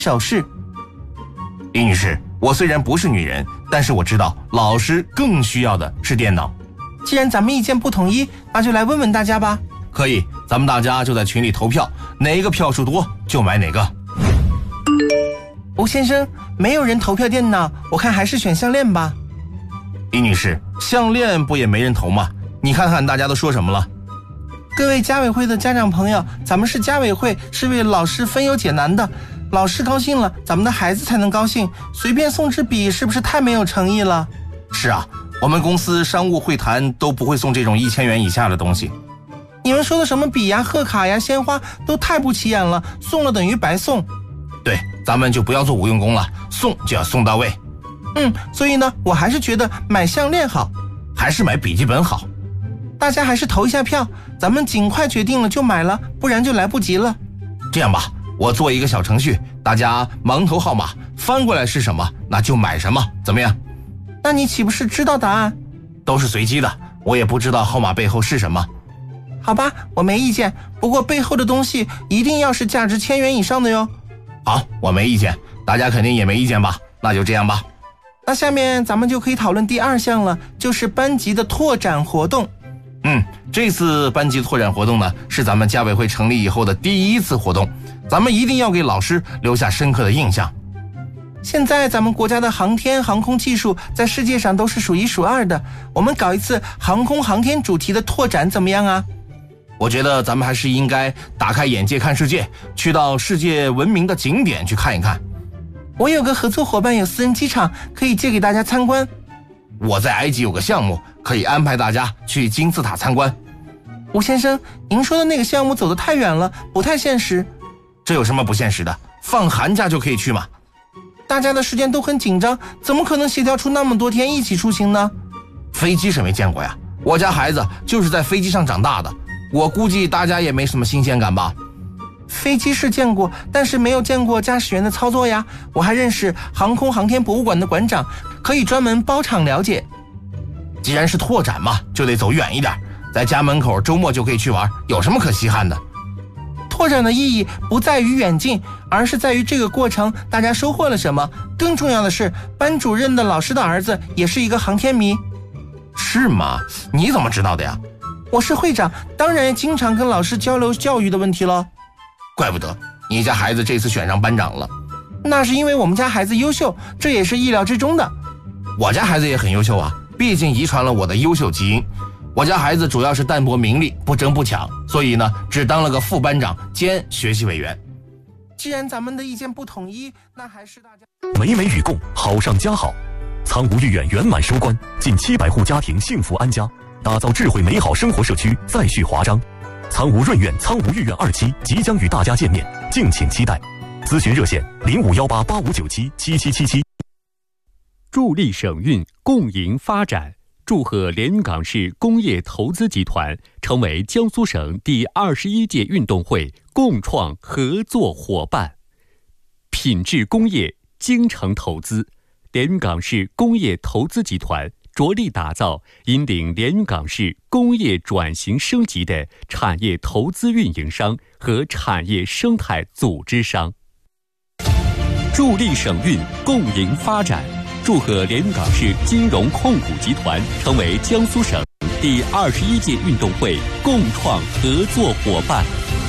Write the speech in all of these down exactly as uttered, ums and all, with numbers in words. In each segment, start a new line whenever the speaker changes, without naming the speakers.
手势。李女士，我虽然不是女人，但是我知道老师更需要的是电脑。
既然咱们意见不统一，那就来问问大家吧。
可以，咱们大家就在群里投票，哪一个票数多就买哪个。
吴先生，没有人投票电脑，我看还是选项链吧。
李女士，项链不也没人投吗？你看看大家都说什么了。
各位家委会的家长朋友，咱们是家委会，是为老师分忧解难的，老师高兴了，咱们的孩子才能高兴，随便送支笔是不是太没有诚意了？
是啊，我们公司商务会谈都不会送这种一千元以下的东西。
你们说的什么笔呀、贺卡呀、鲜花都太不起眼了，送了等于白送。
对，咱们就不要做无用功了，送就要送到位。
嗯，所以呢，我还是觉得买项链好，
还是买笔记本好。
大家还是投一下票，咱们尽快决定了就买了，不然就来不及了。
这样吧，我做一个小程序，大家盲投号码，翻过来是什么，那就买什么，怎么样？
那你岂不是知道答案？
都是随机的，我也不知道号码背后是什么。
好吧，我没意见，不过背后的东西一定要是价值千元以上的哟。
好，我没意见，大家肯定也没意见吧？那就这样吧。
那下面咱们就可以讨论第二项了，就是班级的拓展活动。
嗯，这次班级拓展活动呢，是咱们家委会成立以后的第一次活动，咱们一定要给老师留下深刻的印象。
现在咱们国家的航天航空技术在世界上都是数一数二的，我们搞一次航空航天主题的拓展怎么样啊？
我觉得咱们还是应该打开眼界看世界，去到世界闻名的景点去看一看。
我有个合作伙伴有私人机场，可以借给大家参观。
我在埃及有个项目，可以安排大家去金字塔参观。
吴先生，您说的那个项目走得太远了，不太现实。
这有什么不现实的？放寒假就可以去嘛。
大家的时间都很紧张，怎么可能协调出那么多天一起出行呢？
飞机是没见过呀，我家孩子就是在飞机上长大的，我估计大家也没什么新鲜感吧。
飞机是见过，但是没有见过驾驶员的操作呀。我还认识航空航天博物馆的馆长，可以专门包场了解。
既然是拓展嘛，就得走远一点，在家门口周末就可以去玩，有什么可稀罕的？
拓展的意义不在于远近，而是在于这个过程大家收获了什么。更重要的是，班主任的老师的儿子也是一个航天迷。
是吗？你怎么知道的呀？
我是会长，当然经常跟老师交流教育的问题了。
怪不得你家孩子这次选上班长了。
那是因为我们家孩子优秀，这也是意料之中的。
我家孩子也很优秀啊，毕竟遗传了我的优秀基因。我家孩子主要是淡泊名利，不争不抢，所以呢，只当了个副班长兼学习委员。
既然咱们的意见不统一，那还是大家
美美与共，好上加好。苍梧御苑圆满收官，近七百户家庭幸福安家，打造智慧美好生活社区再续华章。苍梧润苑、苍梧御苑二期即将与大家见面，敬请期待。咨询热线零五幺八八五九七七七七七。
助力省运，共赢发展。祝贺连云港市工业投资集团成为江苏省第二十一届运动会共创合作伙伴。品质工业，精诚投资，连云港市工业投资集团着力打造引领连云港市工业转型升级的产业投资运营商和产业生态组织商。助力省运，共赢发展。祝贺连云港市金融控股集团成为江苏省第二十一届运动会共创合作伙伴。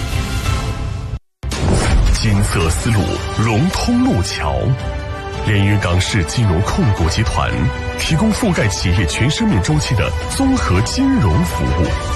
金色丝路融通路桥，连云港市金融控股集团提供覆盖企业全生命周期的综合金融服务。